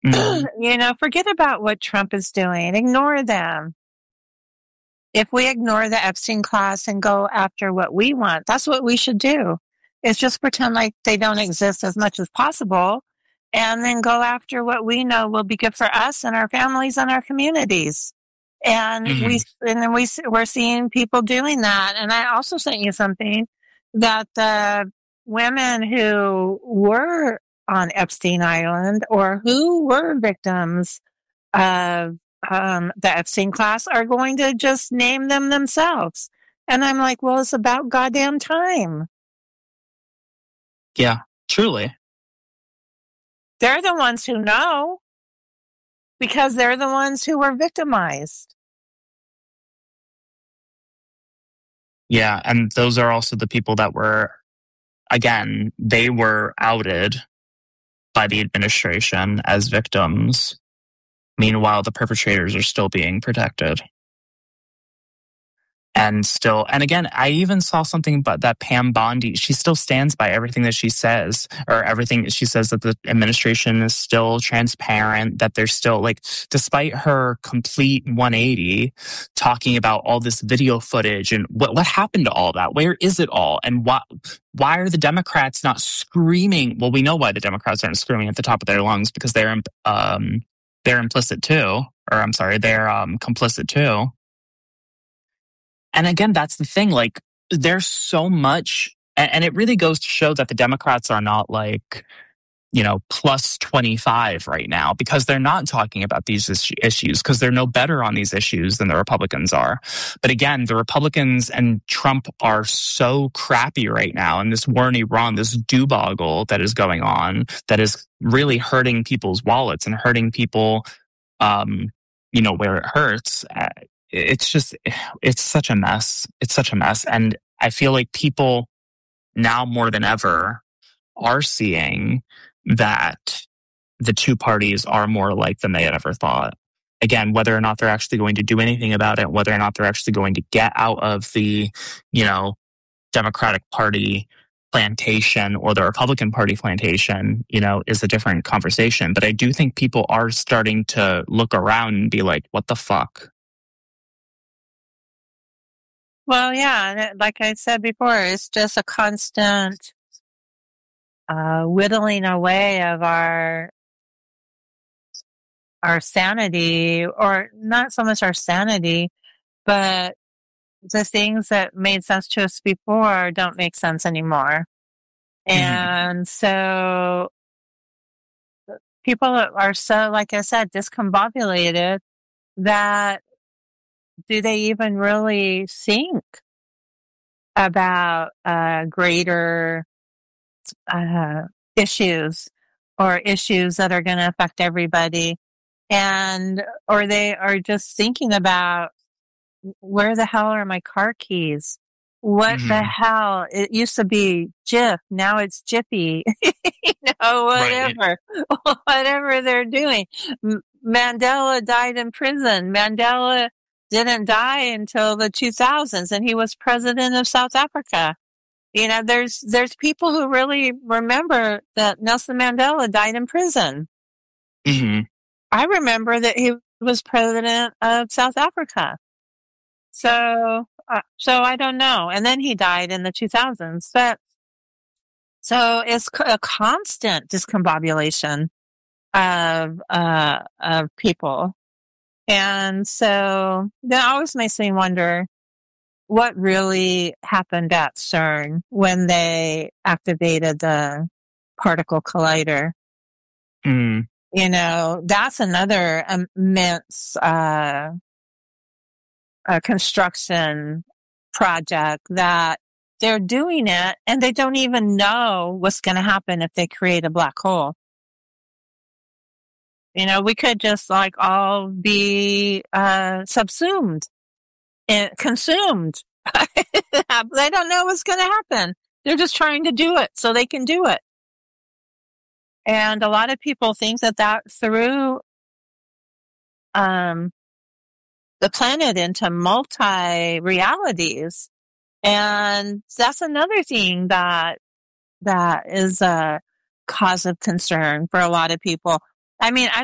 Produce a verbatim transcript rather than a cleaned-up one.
Mm. You know, forget about what Trump is doing. Ignore them. If we ignore the Epstein class and go after what we want, that's what we should do. Is just pretend like they don't exist as much as possible, and then go after what we know will be good for us and our families and our communities. And Mhm. we, and then we, we're seeing people doing that. And I also sent you something that the women who were on Epstein Island or who were victims of um, the Epstein class are going to just name them themselves. And I'm like, well, it's about goddamn time. Yeah, truly. They're the ones who know because they're the ones who were victimized. Yeah, and those are also the people that were, again, they were outed by the administration as victims. Meanwhile, the perpetrators are still being protected. And still, and again, I even saw something about that Pam Bondi. She still stands by everything that she says, or everything she says that the administration is still transparent, that they're still like, despite her complete one eighty, talking about all this video footage and what what happened to all that? Where is it all? And why why are the Democrats not screaming? Well, we know why the Democrats aren't screaming at the top of their lungs, because they're um they're implicit too, or I'm sorry, they're um complicit too. And again, that's the thing, like, there's so much, and, and it really goes to show that the Democrats are not like, you know, plus twenty-five right now, because they're not talking about these is- issues, because they're no better on these issues than the Republicans are. But again, the Republicans and Trump are so crappy right now, and this war in Iran, this doobogle that is going on, that is really hurting people's wallets and hurting people, um, you know, where it hurts. Uh, It's just, it's such a mess. It's such a mess. And I feel like people now more than ever are seeing that the two parties are more alike than they had ever thought. Again, whether or not they're actually going to do anything about it, whether or not they're actually going to get out of the, you know, Democratic Party plantation or the Republican Party plantation, you know, is a different conversation. But I do think people are starting to look around and be like, what the fuck? Well, yeah, and it, like I said before, it's just a constant uh, whittling away of our our sanity, or not so much our sanity, but the things that made sense to us before don't make sense anymore. Mhm. And so people are so, like I said, discombobulated that do they even really think about uh, greater uh, issues or issues that are going to affect everybody? And, or they are just thinking about, where the hell are my car keys? What the Mhm. hell? It used to be Jif, now it's Jiffy. You know, Right. whatever, whatever they're doing. M- Mandela died in prison. Mandela didn't die until the two thousands, and he was president of South Africa. You know, there's there's people who really remember that Nelson Mandela died in prison. Mhm. I remember that he was president of South Africa. So, uh, so I don't know. And then he died in the two thousands. But so it's c- a constant discombobulation of uh, of people, and so that always makes me wonder what really happened at CERN when they activated the particle collider. Mm. You know, that's another immense uh, uh, construction project that they're doing it, and they don't even know what's going to happen if they create a black hole. You know, we could just like all be uh, subsumed and consumed. They don't know what's going to happen. They're just trying to do it so they can do it. And a lot of people think that that threw um, the planet into multi realities. And that's another thing that that is a cause of concern for a lot of people. I mean, I